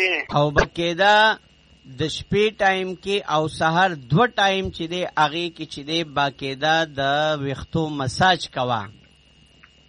او باقاعده د شپې ټایم کې او سحر 2 ټایم چې دی هغه کې چې دی باقاعده د ویختو مساج کوا